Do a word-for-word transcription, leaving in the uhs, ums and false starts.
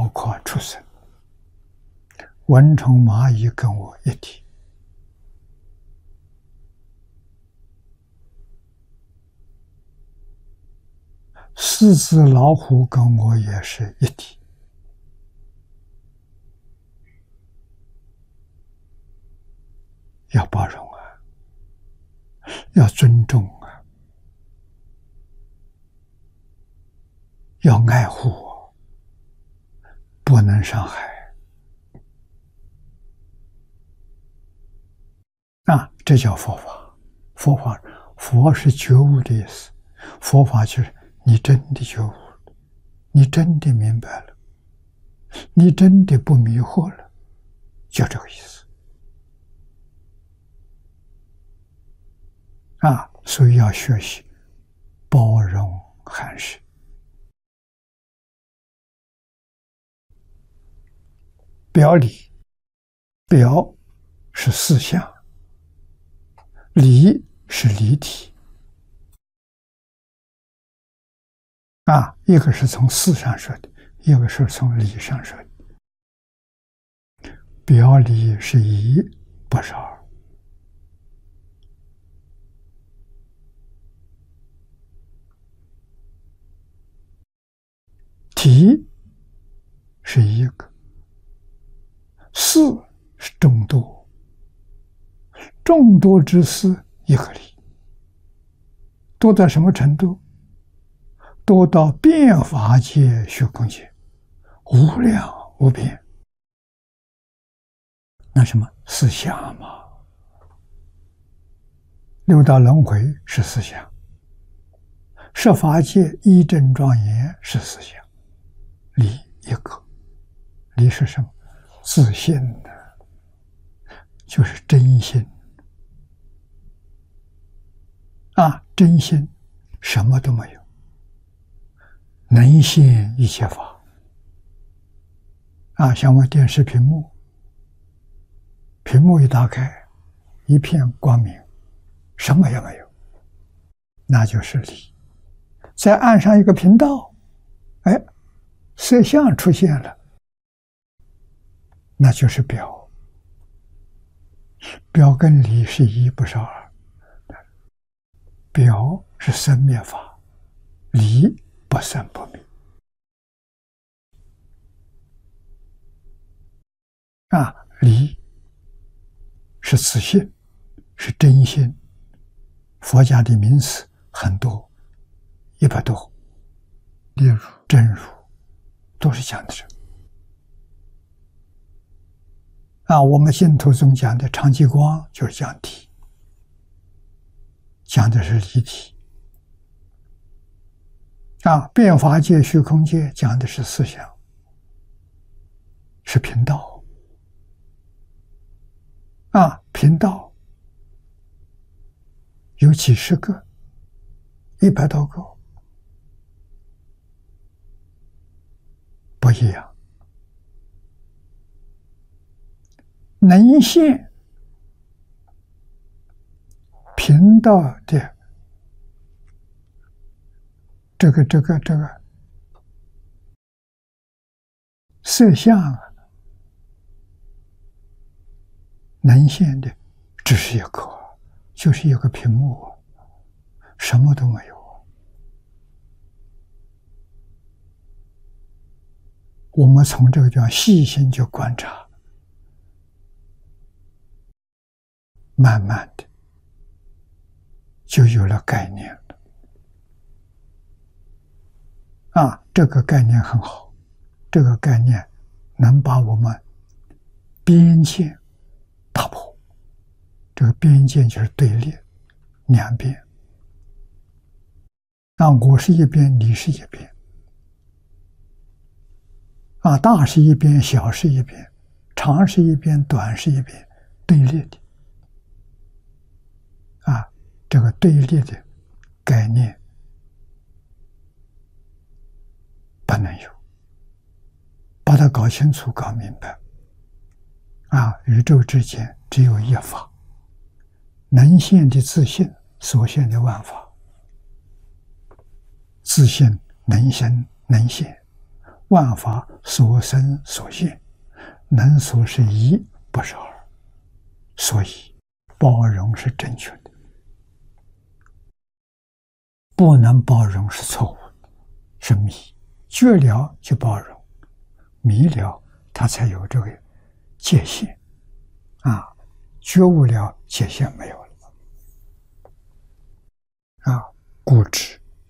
包括畜生，蚊虫蚂蚁跟我一体。狮子老虎跟我也是一体。要包容啊，要尊重啊，要爱护啊，不能伤害啊！这叫佛法。佛法，佛是觉悟的意思。佛法就是你真的觉悟了，你真的明白了，你真的不迷惑了，就这个意思啊！所以要学习包容含识。表里，表是事相，理是理体啊，一个是从事上说的，一个是从理上说的。表里是一，不是二。体是一个，事是众多，众多之事一个理。多到什么程度？多到变法界、虚空界，无量无边。那什么是相嘛？六道轮回是思想，十法界一真庄严是思想，理一个。理是什么？自信的，就是真心啊！真心什么都没有，能现一切法啊！像我电视屏幕，屏幕一打开，一片光明，什么也没有，那就是理。再按上一个频道，哎，色相出现了，那就是表。表跟理是一，不是二。表是生灭法，理不生不灭啊！理是自信，是真心。佛家的名词很多，一百多，例如真如，都是讲的这啊。我们净土宗讲的常寂光就是讲体，讲的是离体啊。变法界、虚空界讲的是思想，是频道啊。频道有几十个，一百多个，不一样。能现频道的这个这个这个色相啊，能现的只是一个，就是一个屏幕，什么都没有。我们从这个地方细心去观察，慢慢的就有了概念了啊！这个概念很好，这个概念能把我们边界打破。这个边界就是对立，两边啊，我是一边，你是一边啊，大是一边，小是一边，长是一边，短是一边，对立的啊，这个对立的概念不能有，把它搞清楚、搞明白啊！宇宙之间只有一法，能现的自信所现的万法，自信能生能现， 万法所生所现，能所是一，不是二，所以包容是正确的，不能包容是错误的，是迷。觉了就包容，迷了它才有这个界限啊，觉悟了界限没有了啊，固执